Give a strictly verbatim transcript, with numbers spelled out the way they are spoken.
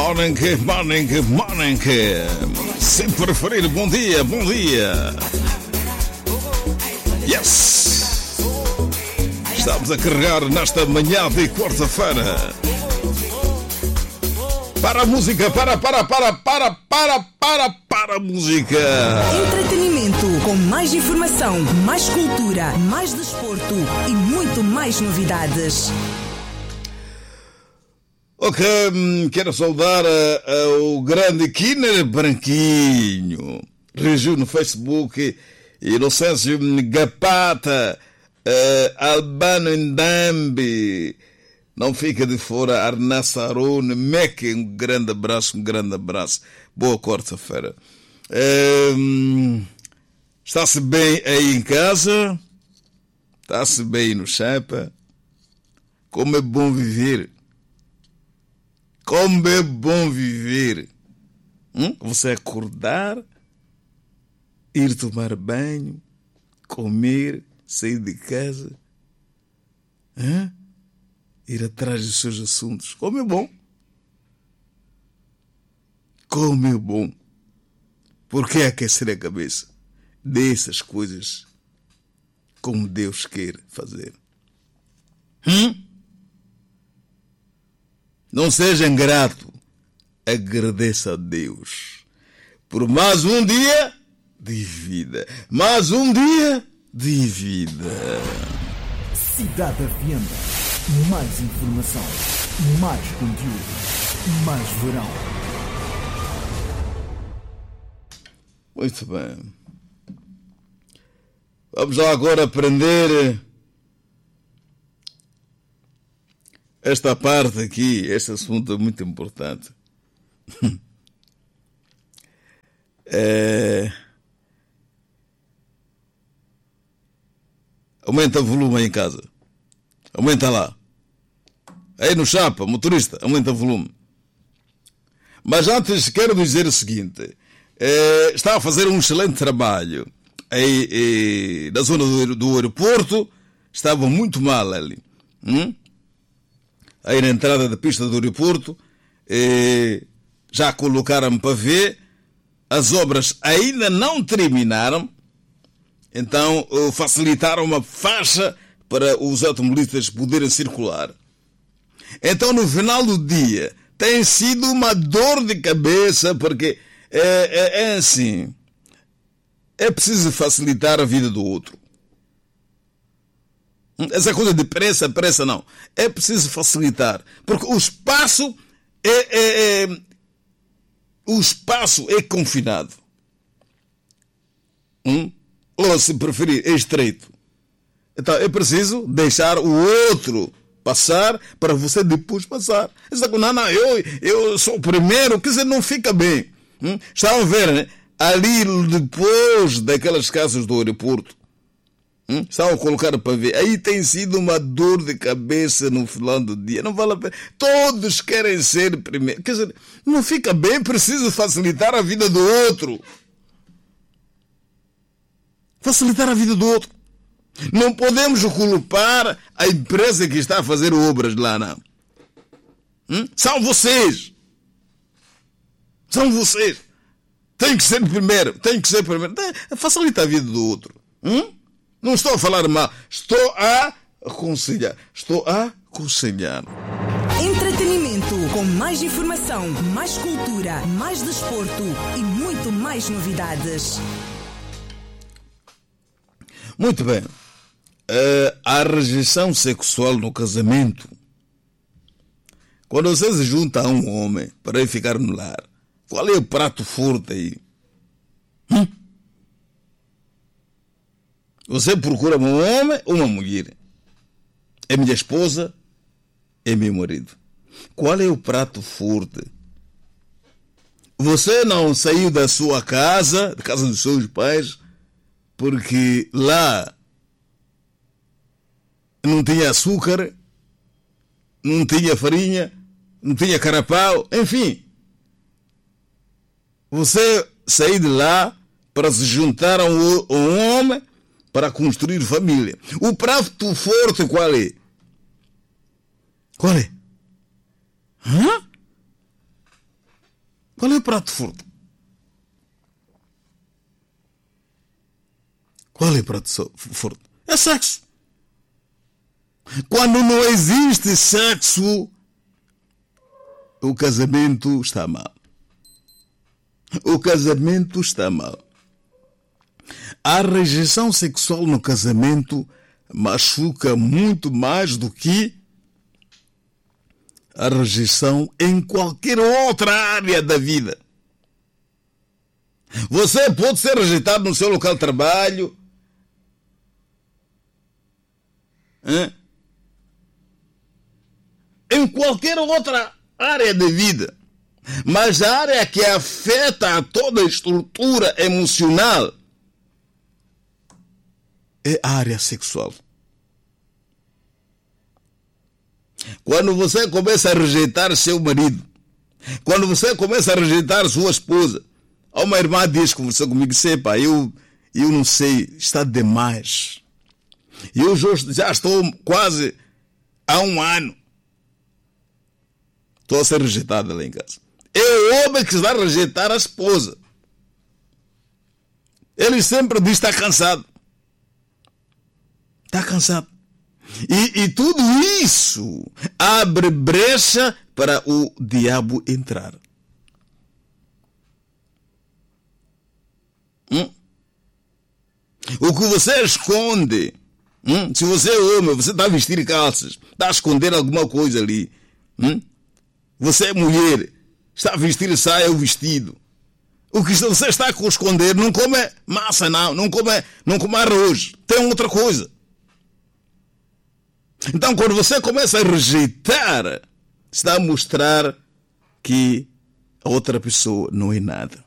morning, morning, morning. Se preferir, bom dia, bom dia. Yes! Estamos a carregar nesta manhã de quarta-feira. Para a música, para, para, para, para, para, para, para a música. Entretenimento com mais informação, mais cultura, mais desporto e muito mais novidades. Ok, quero saudar uh, o grande Kiner Branquinho. Regiu no Facebook Inocêncio Gapata, uh, Albano Ndambi. Não fica de fora, Arnassarone, Meque, um grande abraço, um grande abraço. Boa quarta-feira. Um, Está-se bem aí em casa? Está-se bem no chapa? Como é bom viver? Como é bom viver? Hum? Você acordar, ir tomar banho, comer, sair de casa, hã? Ir atrás dos seus assuntos. Como é bom. Como é bom. Por que aquecer a cabeça dessas coisas como Deus quer fazer? Hum? Não seja ingrato. Agradeça a Deus por mais um dia de vida. Mais um dia de vida. Cidade Avienda. Mais informação, mais conteúdo, mais verão. Muito bem. Vamos lá agora aprender esta parte aqui. Este assunto é muito importante. É... Aumenta o volume aí em casa. Aumenta lá. Aí no chapa, motorista, aumenta o volume. Mas antes quero dizer o seguinte. Eh, está a fazer um excelente trabalho. Aí, eh, na zona do, do aeroporto, estava muito mal ali. Hum? Aí na entrada da pista do aeroporto, eh, já colocaram para ver. As obras ainda não terminaram. Então eh, facilitaram uma faixa para os automobilistas poderem circular. Então, no final do dia, tem sido uma dor de cabeça, porque é, é, é assim, é preciso facilitar a vida do outro. Essa coisa de pressa, pressa não. É preciso facilitar, porque o espaço é, é, é, o espaço é confinado. Hum? Ou, se preferir, é estreito. Então é preciso deixar o outro passar para você depois passar. Essa coisa, não, não, eu, eu sou o primeiro, quer dizer, não fica bem. Hum? Estão a ver, né? Ali depois daquelas casas do aeroporto. Hum? Estão a colocar para ver. Aí tem sido uma dor de cabeça no final do dia. Não vale a pena. Todos querem ser primeiro. Quer dizer, não fica bem, precisa facilitar a vida do outro. Facilitar a vida do outro. Não podemos culpar a empresa que está a fazer obras lá, não. Hum? São vocês. São vocês. Tem que ser primeiro. Tem que ser primeiro. Facilita a vida do outro. Hum? Não estou a falar mal. Estou a aconselhar. Estou a aconselhar. Entretenimento com mais informação, mais cultura, mais desporto e muito mais novidades. Muito bem. Uh, a rejeição sexual no casamento. Quando você se junta a um homem para ir ficar no lar, qual é o prato forte aí? Hum? Você procura um homem ou uma mulher? É minha esposa? É meu marido? Qual é o prato forte? Você não saiu da sua casa, da casa dos seus pais, porque lá não tinha açúcar, não tinha farinha, não tinha carapau, enfim. Você saiu de lá para se juntar a um, a um homem para construir família. O prato forte qual é? Qual é? Hã? Qual é o prato forte? Qual é o prato forte? É sexo. Quando não existe sexo, o casamento está mal. O casamento está mal. A rejeição sexual no casamento machuca muito mais do que a rejeição em qualquer outra área da vida. Você pode ser rejeitado no seu local de trabalho, hein? Em qualquer outra área da vida, mas a área que afeta a toda a estrutura emocional é a área sexual. Quando você começa a rejeitar seu marido, quando você começa a rejeitar sua esposa, uma irmã diz, conversou comigo, sepa, eu, eu não sei, está demais. Eu já estou quase há um ano. Estou a ser rejeitada lá em casa. É o homem que está a rejeitar a esposa. Ele sempre diz que está cansado. Está cansado. E, e tudo isso abre brecha para o diabo entrar. Hum? O que você esconde, hum? Se você é homem, você está a vestir calças, está a esconder alguma coisa ali. Hum? Você é mulher, está a vestir saia ou vestido. O que você está a esconder não come massa, não, não come, não come arroz, tem outra coisa. Então, quando você começa a rejeitar, está a mostrar que a outra pessoa não é nada.